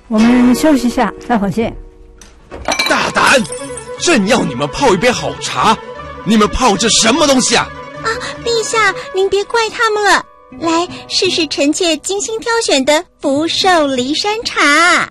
我们休息一下，待会儿见。 大胆！正要你们泡一杯好茶，你们泡这什么东西啊？ 啊，陛下，您别怪他们了。来，试试臣妾精心挑选的福寿梨山茶。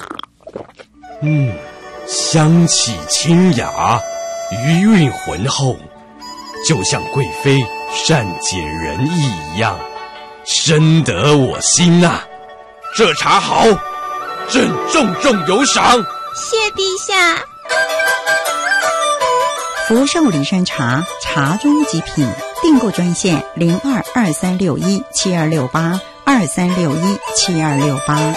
香气清雅，余韵浑厚，就像贵妃善解人意一样，深得我心啊！这茶好，朕重重有赏。 谢陛下。 福寿梨山茶，茶中极品。订购专线0223617268，23617268。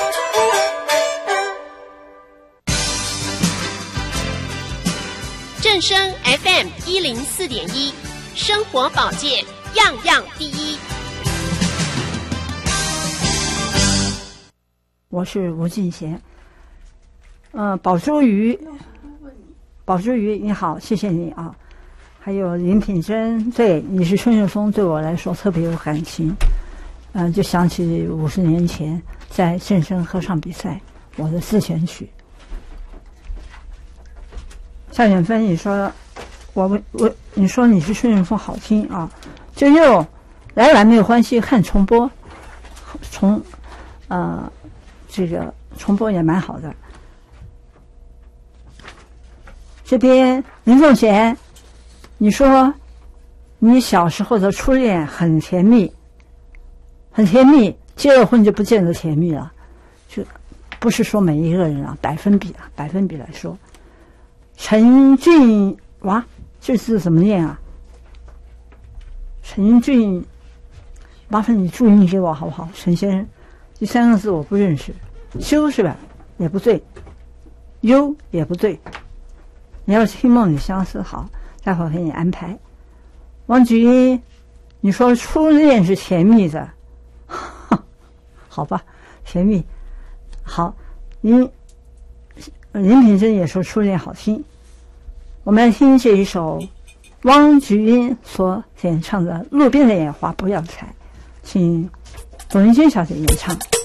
正声 FM 104.1，生活保健样样第一。 我是吴敬贤。宝珠鱼你好，谢谢你啊。还有林品珍，对，你是春雪松，对我来说特别有感情。就想起50年前在正声合唱比赛，我的自选曲。夏远芬，你说你说你是春雪松好听啊，就又来没有关系，看重播，这个重播也蛮好的。这边林凤贤，你说你小时候的初恋很甜蜜，结了婚就不见得甜蜜了，就不是说每一个人啊，百分比来说。陈俊哇，这字怎么念啊？陈俊，麻烦你注音给我好不好，陈先生？第3个字我不认识，修是吧？也不对，优也不对。你要是听梦里相思好，待会儿给你安排。王菊英，你说初恋是甜蜜的，好吧，甜蜜。好，林品珍也说初恋好听。我们来听这一首汪菊英所演唱的《路边的野花不要采》，请董云娟小姐演唱。